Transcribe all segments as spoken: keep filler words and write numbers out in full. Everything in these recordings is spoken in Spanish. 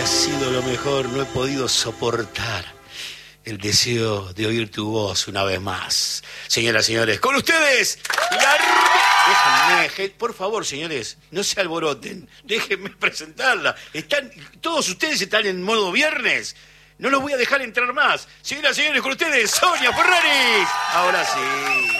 ha sido lo mejor, no he podido soportar el deseo de oír tu voz una vez más. Señoras y señores, con ustedes, la... Déjenme, por favor, señores, no se alboroten, déjenme presentarla. Están, todos ustedes están en modo viernes. No los voy a dejar entrar más. Señoras y señores, con ustedes, Sonia Ferraris. Ahora sí.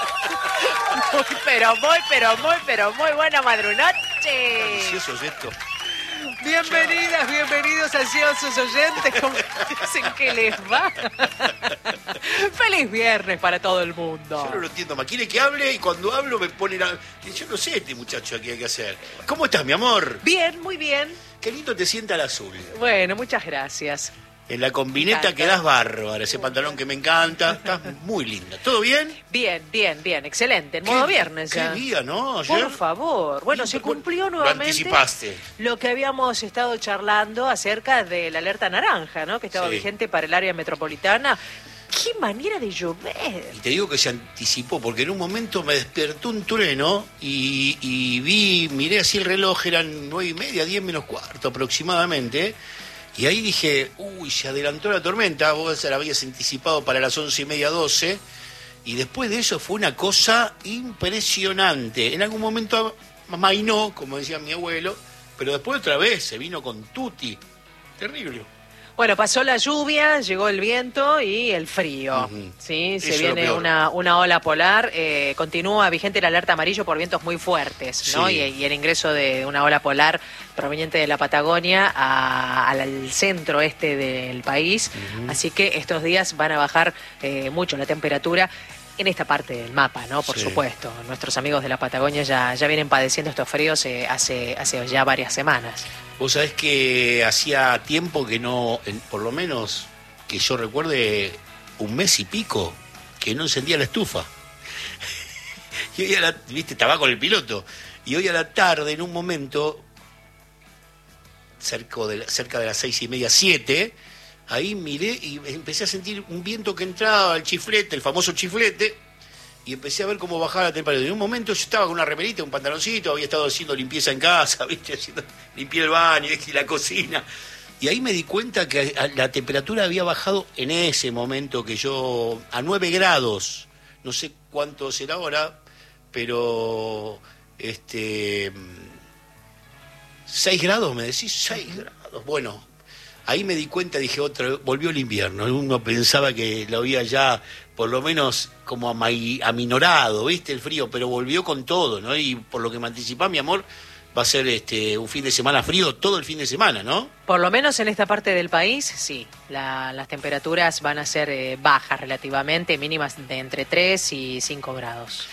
Muy, pero muy, pero muy, pero muy buena madrunoche. Delicioso esto. Bienvenidas, bienvenidos ansiosos oyentes. ¿Cómo dicen que les va? Feliz viernes para todo el mundo. Yo no lo entiendo más. Quiere que hable y cuando hablo me ponen a... Yo no sé este muchacho aquí hay que hacer. ¿Cómo estás, mi amor? Bien, muy bien. Qué lindo te sienta el azul. Bueno, muchas gracias. En la combineta quedás bárbara, ese pantalón que me encanta. Estás muy linda. ¿Todo bien? Bien, bien, bien. Excelente. En modo viernes ya. Qué día, ¿no? Ayer. Por favor. Bueno, se cumplió Lo nuevamente anticipaste. Lo que habíamos estado charlando acerca de la alerta naranja, ¿no? Que estaba Sí. vigente para el área metropolitana. ¡Qué manera de llover! Y te digo que se anticipó, porque en un momento me despertó un trueno y, y vi, miré así el reloj, eran nueve y media, diez menos cuarto aproximadamente. Y ahí dije, uy, se adelantó la tormenta, vos la habías anticipado para las once y media, doce, y después de eso fue una cosa impresionante. En algún momento amainó, como decía mi abuelo, pero después otra vez se vino con tutti. Terrible. Bueno, pasó la lluvia, llegó el viento y el frío. Uh-huh. Sí, Eso se es lo viene peor. una, una ola polar. Eh, continúa vigente el alerta amarillo por vientos muy fuertes, ¿no? Sí. Y, y el ingreso de una ola polar proveniente de la Patagonia a- al, al centro este del país. Uh-huh. Así que estos días van a bajar eh, mucho la temperatura. En esta parte del mapa, ¿no? Por Sí. supuesto. Nuestros amigos de la Patagonia ya, ya vienen padeciendo estos fríos eh, hace, hace ya varias semanas. Vos sabés que hacía tiempo que no, en- por lo menos que yo recuerde, un mes y pico, que no encendía la estufa. Y hoy a la, viste, estaba con el piloto. Y hoy a la tarde, en un momento, cerca de, la- cerca de las seis y media, siete, ahí miré y empecé a sentir un viento que entraba, el chiflete, el famoso chiflete, y empecé a ver cómo bajaba la temperatura. En un momento yo estaba con una remerita, un pantaloncito, había estado haciendo limpieza en casa, ¿viste? Haciendo, limpié el baño y la cocina. Y ahí me di cuenta que la temperatura había bajado en ese momento que yo, a nueve grados, no sé cuánto será ahora, pero este seis grados, me decís, seis grados. Bueno, ahí me di cuenta, dije, otra vez, volvió el invierno. Uno pensaba que lo había ya, por lo menos, como amai- aminorado, ¿viste? El frío, pero volvió con todo, ¿no? Y por lo que me anticipás, mi amor, va a ser este un fin de semana frío todo el fin de semana, ¿no? Por lo menos en esta parte del país, sí. La- las temperaturas van a ser eh, bajas relativamente, mínimas de entre tres y cinco grados.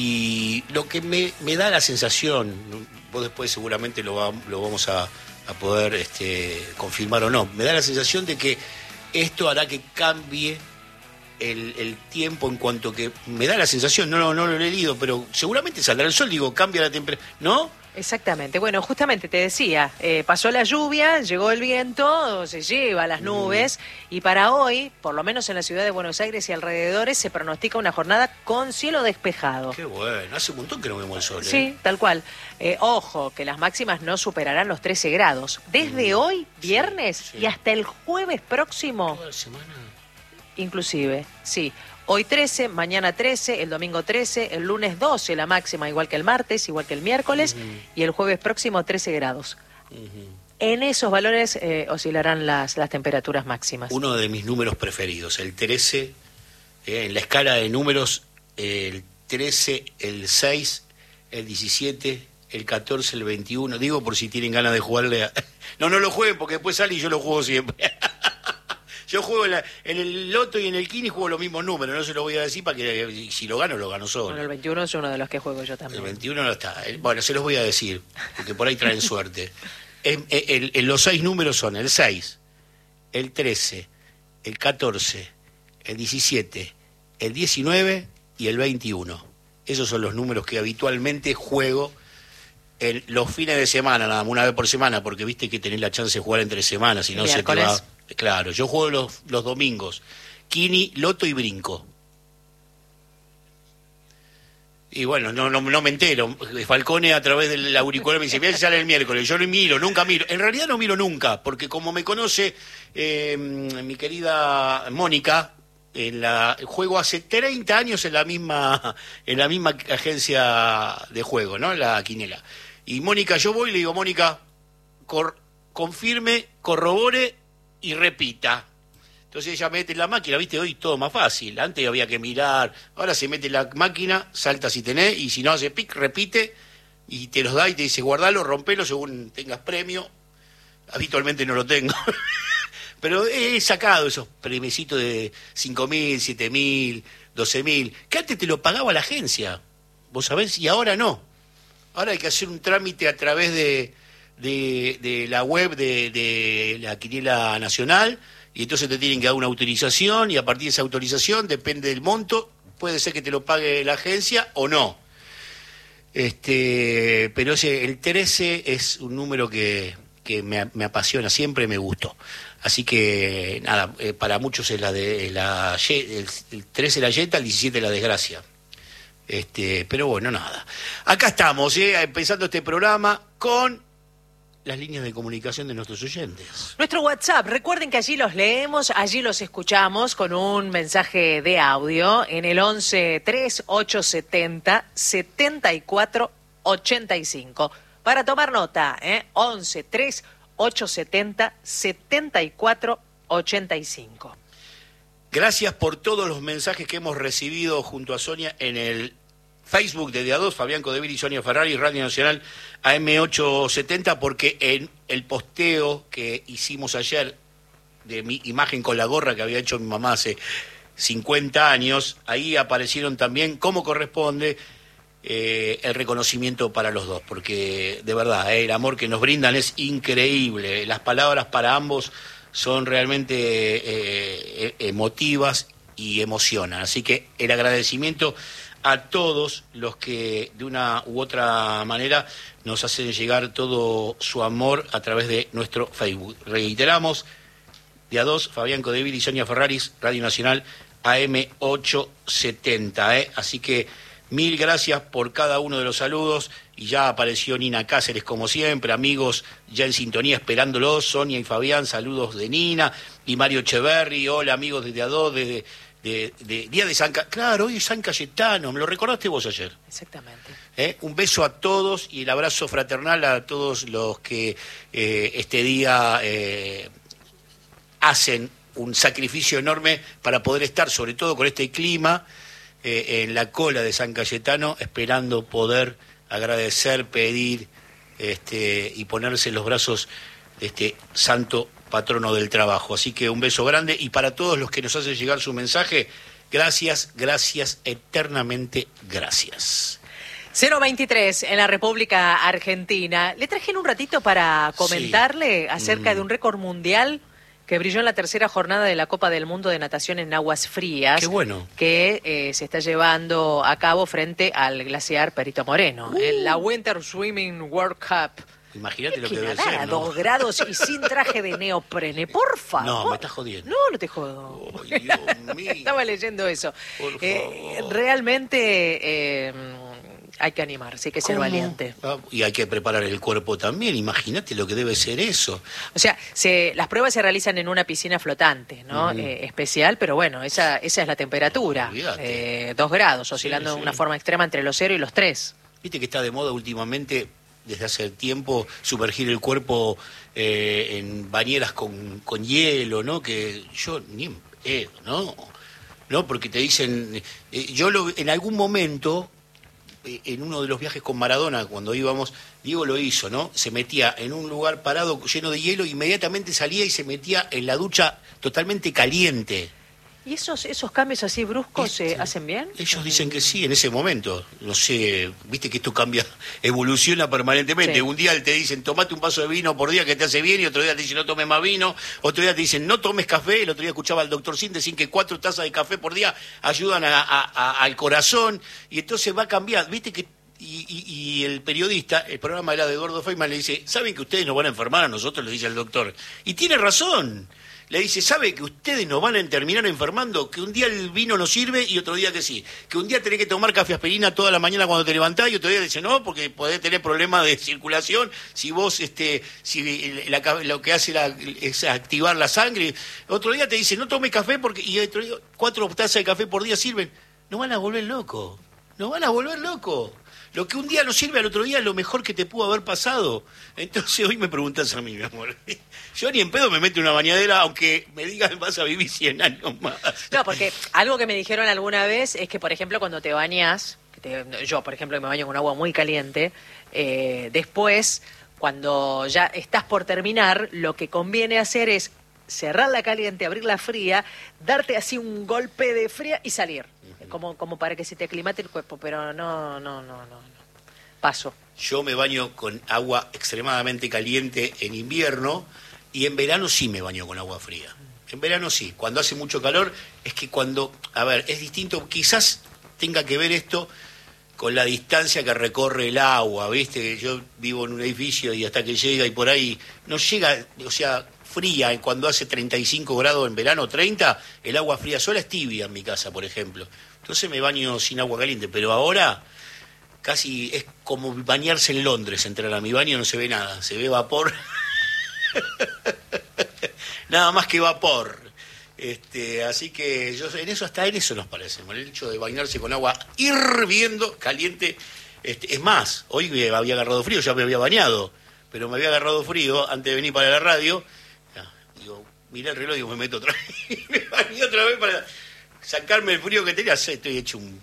Y lo que me, me da la sensación, vos después seguramente lo, va- lo vamos a, a poder este, confirmar o no, me da la sensación de que esto hará que cambie el, el tiempo en cuanto que... Me da la sensación, no, no, no lo he leído, pero seguramente saldrá el sol, digo, cambia la temperatura, ¿no? Exactamente. Bueno, justamente te decía, eh, pasó la lluvia, llegó el viento, se lleva las nubes y para hoy, por lo menos en la ciudad de Buenos Aires y alrededores, se pronostica una jornada con cielo despejado. Qué bueno, hace un montón que no vemos el sol. ¿eh? Sí, tal cual. Eh, ojo, que las máximas no superarán los trece grados. Desde Mm, hoy, viernes, sí. y hasta el jueves próximo, Toda la semana. inclusive, sí. Hoy trece, mañana trece, el domingo trece, el lunes doce la máxima, igual que el martes, igual que el miércoles, Ujú. y el jueves próximo trece grados. Ujú. En esos valores eh, oscilarán las, las temperaturas máximas. Uno de mis números preferidos, el trece, eh, en la escala de números, eh, el trece, el seis, el diecisiete, el catorce, el veintiuno, digo por si tienen ganas de jugarle a... No, no lo jueguen porque después sale y yo lo juego siempre. Yo juego en, la- en el loto y en el kini juego los mismos números, no se lo voy a decir para que si lo gano, lo gano solo. Bueno, el veintiuno es uno de los que juego yo El también. veintiuno no está. El- Bueno, se los voy a decir, porque por ahí traen suerte. En, en- en los seis números son el seis, el trece, el catorce, el diecisiete, el diecinueve y el veintiuno. Esos son los números que habitualmente juego en los fines de semana, nada más, una vez por semana, porque viste que tenés la chance de jugar entre semanas, si no se te va... Miércoles. Claro, yo juego los, los domingos, Kini, Loto y Brinco. Y bueno, no, no, no me entero. Falcone a través del auricular me dice, mira si sale el miércoles. Yo no miro, nunca miro. En realidad no miro nunca, porque como me conoce eh, mi querida Mónica, en la juego hace treinta años en la misma en la misma agencia de juego, ¿no? La quinela. Y Mónica, yo voy y le digo, Mónica, cor, confirme, corrobore y repita. Entonces ella mete en la máquina, viste, hoy todo más fácil. Antes había que mirar, ahora se mete en la máquina, salta si tenés, y si no hace pic, repite, y te los da y te dice, guardalo, rompelo según tengas premio. Habitualmente no lo tengo. Pero he sacado esos premiecitos de cinco mil, siete mil, doce mil, que antes te lo pagaba la agencia, vos sabés, y ahora no. Ahora hay que hacer un trámite a través de, de, de la web de, de la Quiniela Nacional, y entonces te tienen que dar una autorización, y a partir de esa autorización, depende del monto, puede ser que te lo pague la agencia o no. Este, pero ese, el trece es un número que, que me, me apasiona, siempre me gustó. Así que, nada, eh, para muchos es la de la el, el trece la yeta, el diecisiete la desgracia. Este, pero bueno, nada. Acá estamos, eh, empezando este programa con las líneas de comunicación de nuestros oyentes. Nuestro WhatsApp, recuerden que allí los leemos, allí los escuchamos con un mensaje de audio en el once, tres, ocho setenta, setenta y cuatro, ochenta y cinco. Para tomar nota, ¿eh? once, tres, ocho setenta, setenta y cuatro, ochenta y cinco. Gracias por todos los mensajes que hemos recibido junto a Sonia en el Facebook de Día dos, Fabián Codevil y Sonia Ferrari, Radio Nacional A M ochocientos setenta, porque en el posteo que hicimos ayer de mi imagen con la gorra que había hecho mi mamá hace cincuenta años, ahí aparecieron también, como corresponde, eh, el reconocimiento para los dos, porque de verdad, eh, el amor que nos brindan es increíble, las palabras para ambos son realmente eh, emotivas y emocionan, así que el agradecimiento a todos los que de una u otra manera nos hacen llegar todo su amor a través de nuestro Facebook. Reiteramos, Día dos, Fabián Codevil y Sonia Ferraris, Radio Nacional A M ochocientos setenta. ¿eh? Así que mil gracias por cada uno de los saludos. Y ya apareció Nina Cáceres como siempre, amigos ya en sintonía esperándolos, Sonia y Fabián, saludos de Nina y Mario Echeverri, hola amigos de Día dos, desde... De, de Día de San Cayetano, claro, hoy es San Cayetano, me lo recordaste vos ayer. Exactamente. ¿Eh? Un beso a todos y el abrazo fraternal a todos los que eh, este día eh, hacen un sacrificio enorme para poder estar, sobre todo con este clima, eh, en la cola de San Cayetano, esperando poder agradecer, pedir este, y ponerse en los brazos de este santo patrono del trabajo. Así que un beso grande, y para todos los que nos hacen llegar su mensaje, gracias, gracias, eternamente gracias. cero veintitrés en la República Argentina. Le traje en un ratito para comentarle sí. acerca mm. de un récord mundial que brilló en la tercera jornada de la Copa del Mundo de Natación en Aguas Frías. Qué bueno. Que eh, se está llevando a cabo frente al glaciar Perito Moreno. Uh. En la Winter Swimming World Cup. Imagínate lo que debe ser, a ¿no? dos grados y sin traje de neoprene, por favor. No, me estás jodiendo. No, no te jodo. Oh, Dios mío. Estaba leyendo eso. Por eh, favor. Realmente eh, hay que animarse, hay que ser ¿Cómo? valiente. Ah, y hay que preparar el cuerpo también. Imagínate lo que debe ser eso. O sea, se, las pruebas se realizan en una piscina flotante, ¿no? Uh-huh. Eh, especial, pero bueno, esa, esa es la temperatura. Eh, dos grados, oscilando sí, sí. de una forma extrema entre los cero y los tres. Viste que está de moda últimamente, desde hace tiempo, sumergir el cuerpo eh, en bañeras con, con hielo, ¿no? Que yo ni en pedo, ¿no? ¿No? Porque te dicen... Eh, yo lo, en algún momento, eh, en uno de los viajes con Maradona, cuando íbamos, Diego lo hizo, ¿no? Se metía en un lugar parado lleno de hielo, inmediatamente salía y se metía en la ducha totalmente caliente. ¿Y esos esos cambios así bruscos se este, hacen bien? Ellos dicen que sí, en ese momento. No sé, viste que esto cambia, evoluciona permanentemente. Sí. Un día te dicen, tomate un vaso de vino por día que te hace bien, y otro día te dicen, no tomes más vino. Otro día te dicen, no tomes café. El otro día escuchaba al doctor Sin decir que cuatro tazas de café por día ayudan a, a, a, al corazón. Y entonces va a cambiar. Viste que y, y, y el periodista, el programa era de Eduardo Feynman, le dice, ¿saben que ustedes nos van a enfermar a nosotros? Le dice el doctor. Y tiene razón. Le dice, ¿sabe que ustedes nos van a terminar enfermando? Que un día el vino no sirve y otro día que sí. Que un día tenés que tomar café aspirina toda la mañana cuando te levantás y otro día dice, no, porque podés tener problemas de circulación si vos, este, si la, lo que hace la, es activar la sangre. Otro día te dice, no tome café porque y otro día, cuatro tazas de café por día sirven. Nos van a volver locos. Nos van a volver locos. Lo que un día no sirve al otro día es lo mejor que te pudo haber pasado. Entonces hoy me preguntas a mí, mi amor. Yo ni en pedo me meto en una bañadera, aunque me digan vas a vivir cien años más. No, porque algo que me dijeron alguna vez es que, por ejemplo, cuando te bañas, que te, yo, por ejemplo, me baño con agua muy caliente, eh, después, cuando ya estás por terminar, lo que conviene hacer es cerrar la caliente, abrir la fría, darte así un golpe de fría y salir. Como, como para que se te aclimate el cuerpo, pero no, no, no, no, no. Paso. Yo me baño con agua extremadamente caliente en invierno y en verano sí me baño con agua fría. En verano sí. Cuando hace mucho calor es que cuando, a ver, es distinto, quizás tenga que ver esto con la distancia que recorre el agua, ¿viste? Yo vivo en un edificio y hasta que llega y por ahí no llega, o sea, fría, cuando hace treinta y cinco grados en verano, treinta, el agua fría sola es tibia en mi casa, por ejemplo. Entonces me baño sin agua caliente, pero ahora casi es como bañarse en Londres, entrar a mi baño no se ve nada, se ve vapor, nada más que vapor. Este, así que yo en eso, hasta en eso nos parecemos, el hecho de bañarse con agua hirviendo, caliente. Este, es más, hoy me había agarrado frío, ya me había bañado, pero me había agarrado frío antes de venir para la radio. Ya, digo, miré el reloj y digo, me meto otra vez, me bañé otra vez para sacarme el frío que tenía. Estoy hecho un...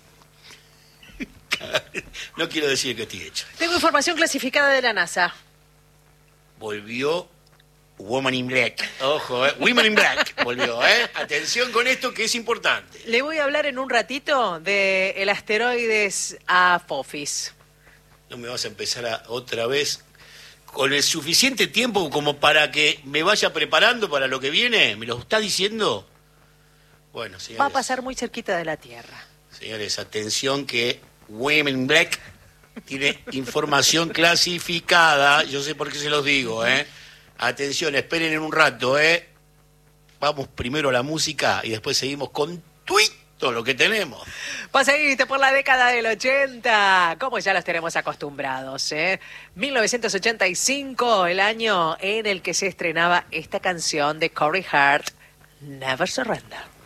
No quiero decir que estoy hecho. Tengo información clasificada de la NASA. Volvió Woman in Black. Ojo, ¿eh? Women in Black volvió, ¿eh? Atención con esto que es importante. Le voy a hablar en un ratito de el asteroides Apophis. No me vas a empezar a, otra vez con el suficiente tiempo como para que me vaya preparando para lo que viene. ¿Me lo está diciendo? Bueno, señores. Va a pasar muy cerquita de la Tierra. Señores, atención que Women in Black tiene información clasificada. Yo sé por qué se los digo, ¿eh? Atención, esperen en un rato, ¿eh? Vamos primero a la música y después seguimos con todo lo que tenemos. Paseíste por la década del ochenta, como ya los tenemos acostumbrados, ¿eh? mil novecientos ochenta y cinco, el año en el que se estrenaba esta canción de Corey Hart, Never Surrender.